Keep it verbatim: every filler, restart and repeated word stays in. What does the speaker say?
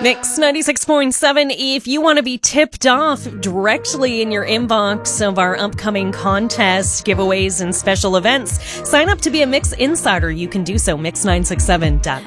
Mix ninety-six point seven. If you want to be tipped off directly in your inbox of our upcoming contests, giveaways, and special events, sign up to be a Mix Insider. You can do so, mix nine six seven dot